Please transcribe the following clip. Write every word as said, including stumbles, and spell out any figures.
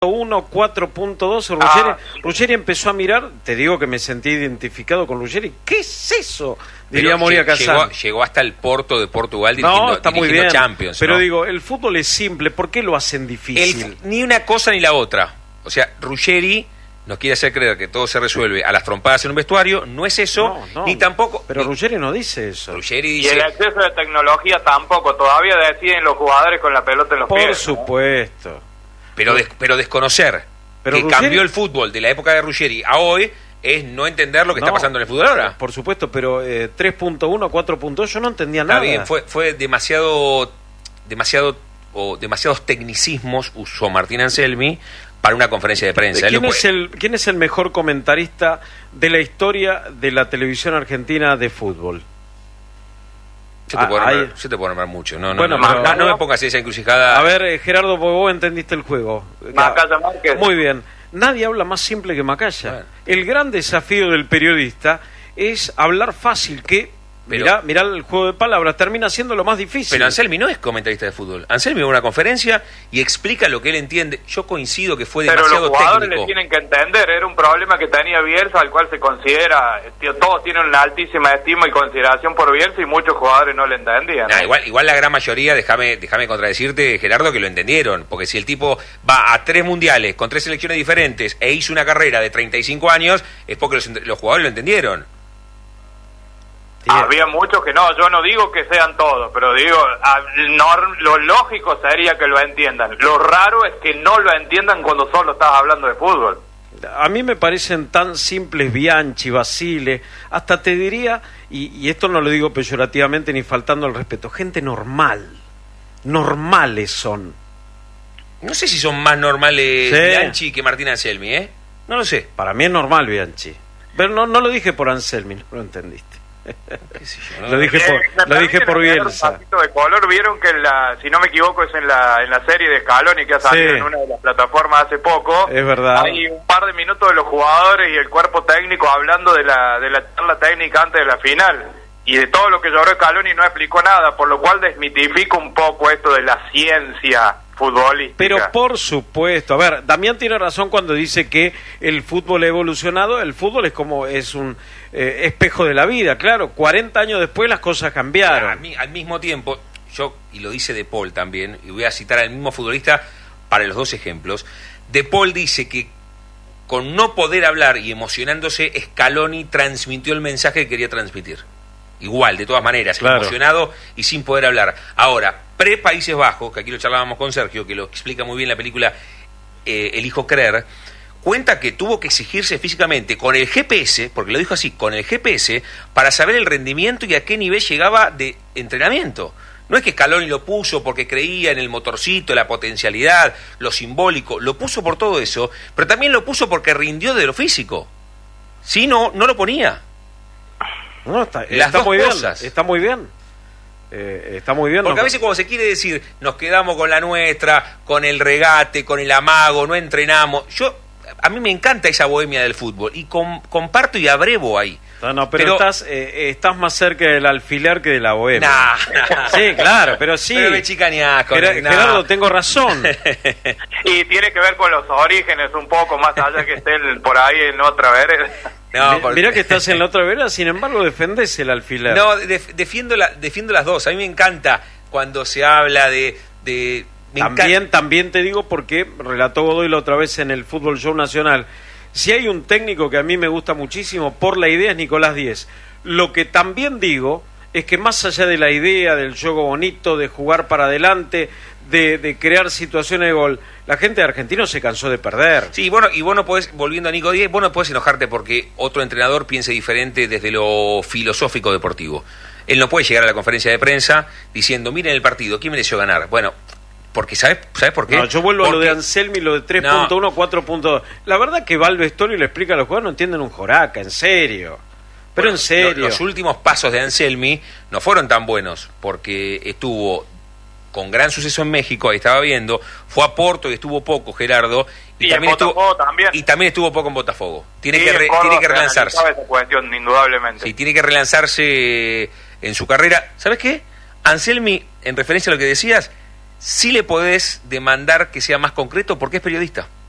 uno, cuatro punto dos, Ruggeri, Ah. Ruggeri empezó a mirar, te digo que me sentí identificado con Ruggeri. ¿Qué es eso? Diría Pero Moria lle- Kazan. llegó, llegó hasta el Porto de Portugal dirigiendo, No, está muy dirigiendo bien, Champions. pero ¿no? digo, el fútbol es simple, ¿por qué lo hacen difícil? El- ni una cosa ni la otra. O sea, Ruggeri nos quiere hacer creer que todo se resuelve a las trompadas en un vestuario. No es eso, No, no, ni tampoco... Pero ni- Ruggeri no dice eso. Ruggeri Y dice... el exceso de tecnología tampoco, todavía deciden los jugadores con la pelota en los Por pies. ¿no? supuesto. Pero, des- pero desconocer Pero que Ruggeri- cambió el fútbol de la época de Ruggeri a hoy es no entender lo que está No, pasando en el fútbol ahora. Por supuesto, pero eh, tres punto uno, cuatro punto dos, yo no entendía Está nada. bien, fue, fue demasiado, demasiado, o demasiados tecnicismos usó Martín Anselmi para una conferencia de prensa. Él ¿Quién no es, puede- el, ¿Quién es el mejor comentarista de la historia de la televisión argentina de fútbol? Yo te, Ah, puedo ahí- nombrar, yo te puedo nombrar mucho. No, no, Bueno, no, pero- no, no me pongas esa encrucijada. A ver, eh, Gerardo, vos vos entendiste el juego. Macaya Márquez. Muy bien. Nadie habla más simple que Macaya. Bueno. El gran desafío del periodista es hablar fácil, que, Pero- mirá, mirá el juego de palabras, termina siendo lo más difícil. Pero Anselmi no es comentarista de fútbol. Anselmi va a una conferencia y explica lo que él entiende. Yo coincido que fue Pero los demasiado jugadores técnico. le tienen que entender, era un problema que tenía Bielsa, al cual se considera, tío, todos tienen una altísima estima y consideración por Bielsa y muchos jugadores no le entendían. Nah, igual, igual la gran mayoría, déjame déjame contradecirte, Gerardo, que lo entendieron. Porque si el tipo va a tres mundiales con tres selecciones diferentes e hizo una carrera de treinta y cinco años, es porque los, ent- los jugadores lo entendieron. Había muchos que no, yo no digo que sean todos, pero digo, a- nor- lo lógico sería que lo entiendan. Lo raro es que no lo entiendan cuando solo estás hablando de fútbol. A mí me parecen tan simples Bianchi, Basile, hasta te diría, y, y esto no lo digo peyorativamente ni faltando al respeto, gente normal. Normales son. No sé si son más normales Sí. Bianchi que Martín Anselmi, ¿eh? No lo sé. Para mí es normal Bianchi. Pero no, no lo dije por Anselmi, no lo entendiste. ¿Qué sé yo, no? Lo dije por, Eh, me lo dije permiten por agregar Bielsa. Un poquito de color, vieron que en la, si no me equivoco es en la, en la serie de Scaloni que ha salido Sí. en una de las plataformas hace poco. Es verdad. Hay un par de minutos de los jugadores y el cuerpo técnico hablando de la, de la charla técnica antes de la final. Y de todo lo que lloró Scaloni no explicó nada, por lo cual desmitifica un poco esto de la ciencia futbolística. Pero por supuesto, a ver, Damián tiene razón cuando dice que el fútbol ha evolucionado. El fútbol es como es un eh, espejo de la vida, claro. cuarenta años después las cosas Al, cambiaron. mi- al mismo tiempo, yo, y lo dice De Paul también, y voy a citar al mismo futbolista para los dos ejemplos. De Paul dice que con no poder hablar y emocionándose, Scaloni transmitió el mensaje que quería transmitir. Igual, de todas maneras, Claro. emocionado y sin poder hablar. Ahora, pre-Países Bajos, que aquí lo charlábamos con Sergio, que lo explica muy bien la película eh, El hijo creer, cuenta que tuvo que exigirse físicamente con el G P S, porque lo dijo así, con el G P S, para saber el rendimiento y a qué nivel llegaba de entrenamiento. No es que Scaloni lo puso porque creía en el motorcito, la potencialidad, lo simbólico, lo puso por todo eso, pero también lo puso porque rindió de lo físico. Si no, no lo ponía. No, está, Las está dos muy cosas. bien, está muy bien. Eh, está muy bien. Porque ¿no? a veces cuando se quiere decir, nos quedamos con la nuestra, con el regate, con el amago, no entrenamos. Yo, a mí me encanta esa bohemia del fútbol y com- comparto y abrevo ahí. No, no, pero, Pero- estás, eh, estás más cerca del alfiler que de la bohemia. Nah, nah. Sí, claro, pero sí. Pero me chicaneás con Ger- nah. Gerardo, tengo razón. Y tiene que ver con los orígenes un poco, más allá que estén por ahí en otra vereda. No, Mi- por- Mirá que estás en la otra vereda, sin embargo defendés el alfiler. No, def- defiendo, la, defiendo las dos. A mí me encanta cuando se habla de... de me También, encanta- también te digo porque relató Godoy la otra vez en el Fútbol Show Nacional. Si hay un técnico que a mí me gusta muchísimo por la idea es Nicolás Díez. Lo que también digo es que más allá de la idea del juego bonito, de jugar para adelante, de, de crear situaciones de gol, la gente de Argentino se cansó de perder. Sí, bueno, y vos no podés, volviendo a Nico Díez, vos no podés enojarte porque otro entrenador piense diferente desde lo filosófico deportivo. Él no puede llegar a la conferencia de prensa diciendo, miren el partido, ¿quién mereció ganar? Bueno, porque ¿sabes, ¿sabes por qué? No, yo vuelvo Porque- a lo de Anselmi, lo de tres punto uno, cuatro punto dos. La verdad que va al vestuario y le explica a los jugadores, no entienden un joraca, en serio. Pero Bueno, en serio. lo- Los últimos pasos de Anselmi no fueron tan buenos porque estuvo con gran suceso en México, ahí estaba viendo, fue a Porto y estuvo poco, Gerardo, y, Y en también estuvo Botafogo también. y también estuvo poco en Botafogo. Tiene Sí, que en re- Córdoba tiene que se relanzarse. analizaba esa cuestión, indudablemente. Sí, tiene que relanzarse en su carrera. ¿Sabes qué? Anselmi, en referencia a lo que decías, sí le podés demandar que sea más concreto porque es periodista.